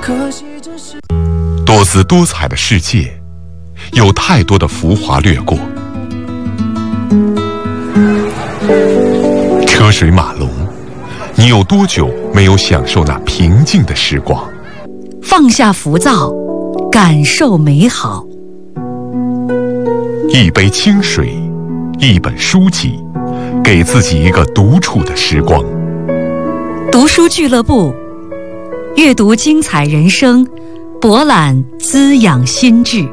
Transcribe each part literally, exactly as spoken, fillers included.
多姿多彩的世界，有太多的浮华掠过，车水马龙，你有多久没有享受那平静的时光？ 放下浮躁，感受美好。 一杯清水，一本书籍，给自己一个独处的时光。 读书俱乐部，阅读精彩人生，博览滋养心智。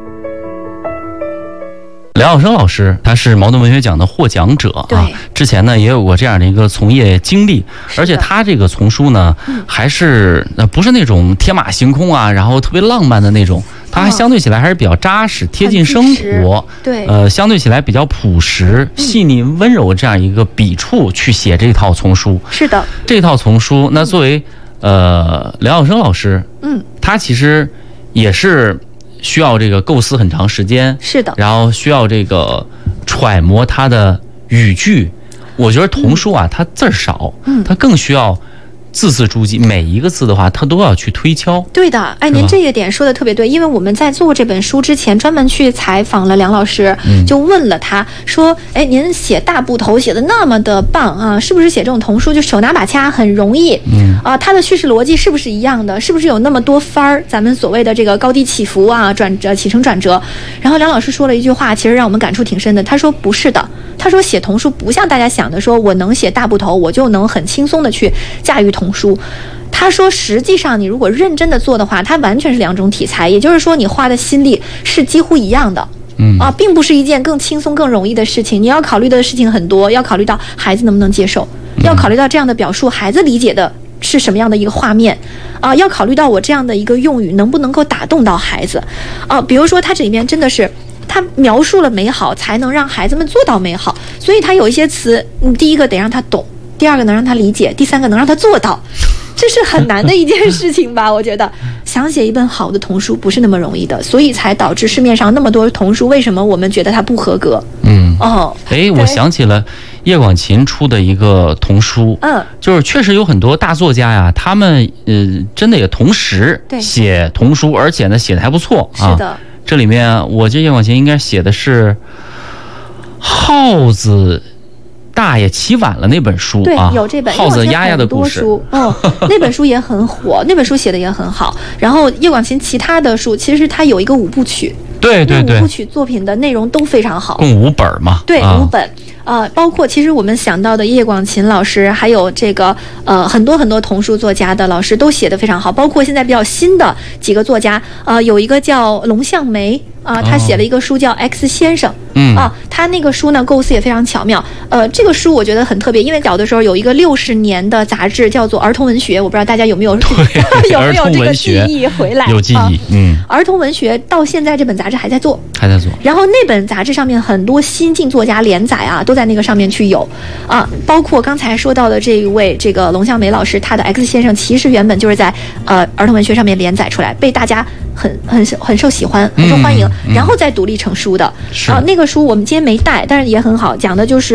梁晓声老师，他是茅盾文学奖的获奖者啊，之前呢也有过这样的一个从业经历，而且他这个丛书呢，嗯、还是呃不是那种天马行空啊，然后特别浪漫的那种，它还相对起来还是比较扎实，贴近生活， 对， 呃，相对起来比较朴实、细腻、温柔这样一个笔触去写这套丛书。 是的， 这套丛书，那作为呃梁晓声老师，嗯，他其实也是需要这个构思很长时间， 是的， 然后需要这个揣摩他的语句。我觉得童书啊，它字儿少，嗯，它更需要字字珠玑，每一个字的话，它都要去推敲。 对的，哎，您这一点说的特别对，因为我们在做这本书之前，专门去采访了梁老师，嗯、就问了他说：“哎，您写大部头写的那么的棒啊，是不是写这种童书就手拿把掐很容易？嗯啊，它的叙事逻辑是不是一样的？是不是有那么多番儿？咱们所谓的这个高低起伏啊，转折起承转折。”然后梁老师说了一句话，其实让我们感触挺深的。他说：“不是的，他说写童书不像大家想的，说我能写大部头，我就能很轻松的去驾驭童书。”他说实际上你如果认真的做的话，它完全是两种题材，也就是说你花的心力是几乎一样的，嗯啊，并不是一件更轻松更容易的事情。你要考虑的事情很多，要考虑到孩子能不能接受，要考虑到这样的表述孩子理解的是什么样的一个画面啊，要考虑到我这样的一个用语能不能够打动到孩子啊。比如说它这里面真的是他描述了美好才能让孩子们做到美好，所以他有一些词，你第一个得让他懂，第二个能让他理解，第三个能让他做到，这是很难的一件事情吧？我觉得想写一本好的童书不是那么容易的，所以才导致市面上那么多童书，为什么我们觉得它不合格？嗯，哦， 哎，我想起了叶广芩出的一个童书，嗯，就是确实有很多大作家呀，他们呃真的也同时写童书，而且呢写的还不错啊。 是的， 这里面我记得叶广芩应该写的是耗子大爷起晚了那本书， 对， 啊， 有这本耗子丫丫的故事。 嗯，那本书也很火，那本书写的也很好。然后叶广芩其他的书，其实它有一个五部曲， 对对对， 五部曲作品的内容都非常好， 共五本嘛。 对， 啊、 五本。呃，包括其实我们想到的叶广芩老师，还有这个呃很多很多童书作家的老师都写得非常好，包括现在比较新的几个作家，呃，有一个叫龙向梅。啊、呃，他写了一个书叫《X 先生》，嗯啊，他那个书呢构思也非常巧妙。呃，这个书我觉得很特别，因为小的时候有一个六十年的杂志叫做《儿童文学》，我不知道大家有没有有没有这个记忆回来？ 有记忆，嗯。 儿童文学到现在这本杂志还在做， 还在做。 然后那本杂志上面很多新晋作家连载啊，都在那个上面去有啊，包括刚才说到的这一位这个龙向梅老师，他的《X 先生》其实原本就是在呃儿童文学上面连载出来，被大家很很很受喜欢，很受欢迎。嗯然后再独立成书的啊，那个书我们今天没带，但是也很好，讲的就是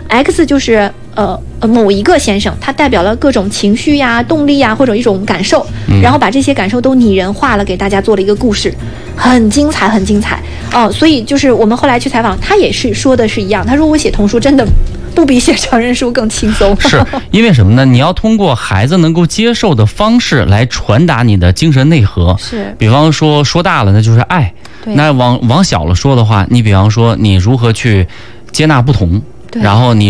X 就是呃某一个先生，他代表了各种情绪呀、动力呀或者一种感受，然后把这些感受都拟人化了，给大家做了一个故事，很精彩，很精彩哦。所以就是我们后来去采访，他也是说的是一样，他说我写童书真的不比写成人书更轻松， 是因为什么呢？你要通过孩子能够接受的方式来传达你的精神内核。 是， 比方说说大了，那就是爱；那往往小了说的话，你比方说你如何去接纳不同，然后你。